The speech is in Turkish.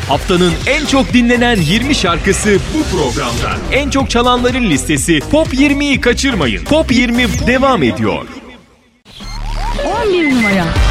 Haftanın en çok dinlenen 20 şarkısı bu programda. En çok çalanların listesi Top 20'yi kaçırmayın. Top 20 devam ediyor. 11 numara.